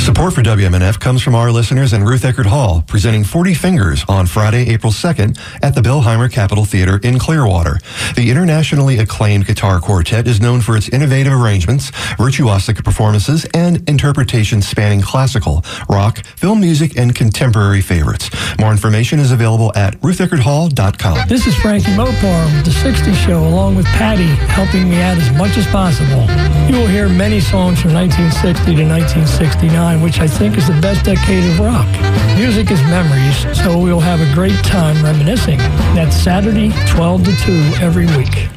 Support for WMNF comes from our listeners and Ruth Eckerd Hall, presenting 40 Fingers on Friday, April 2nd at the Billheimer Capitol Theater in Clearwater. The internationally acclaimed guitar quartet is known for its innovative arrangements, virtuosic performances, and interpretations spanning classical, rock, film music, and contemporary favorites. More information is available at rutheckerdhall.com. This is Frankie Mopar with The 60s Show, along with Patty, helping me out as much as possible. You will hear many songs from 1960 to 1969, which I think is the best decade of rock. Music is memories, so we'll have a great time reminiscing. That's Saturday, 12 to 2 every week.